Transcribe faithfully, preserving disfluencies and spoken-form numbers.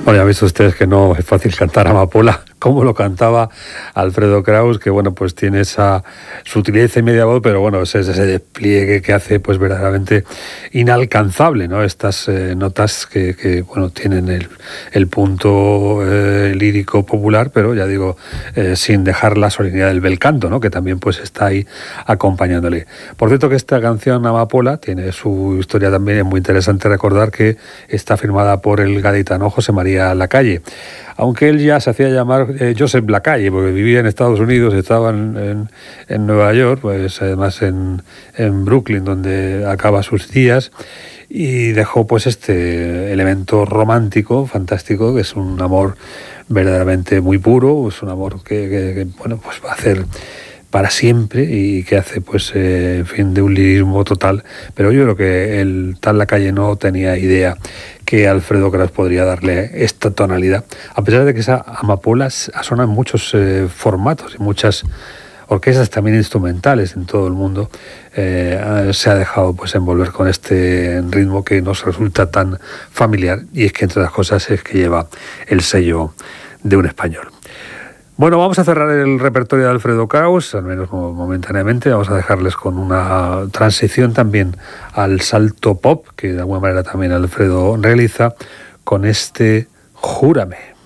Bueno, ya han visto ustedes que no es fácil cantar Amapola como lo cantaba Alfredo Kraus, que bueno, pues tiene esa sutileza y media voz, pero bueno, ese, ese despliegue que hace pues verdaderamente inalcanzable, ¿no? Estas eh, notas que, que bueno, tienen el, el punto eh, lírico popular, pero ya digo, eh, sin dejar la solemnidad del bel canto, ¿no? Que también pues está ahí acompañándole. Por cierto que esta canción Amapola tiene su historia también, es muy interesante recordar que está firmada por el gaditano José María Lacalle, aunque él ya se hacía llamar eh, Joseph Lacalle, porque vivía en Estados Unidos, estaba en, en, en Nueva York, pues además en, en Brooklyn, donde acaba sus días, y dejó pues este elemento romántico, fantástico, que es un amor verdaderamente muy puro, es un amor que, que, que bueno, pues va a hacer para siempre y que hace pues eh, en fin, de un lirismo total, pero yo creo que el tal Lacalle no tenía idea que Alfredo Kraus podría darle esta tonalidad, a pesar de que esa amapola suena en muchos eh, formatos y muchas orquestas también instrumentales en todo el mundo. Eh, se ha dejado pues envolver con este ritmo que nos resulta tan familiar, y es que entre las cosas es que lleva el sello de un español. Bueno, vamos a cerrar el repertorio de Alfredo Kraus, al menos momentáneamente. Vamos a dejarles con una transición también al salto pop, que de alguna manera también Alfredo realiza, con este Júrame.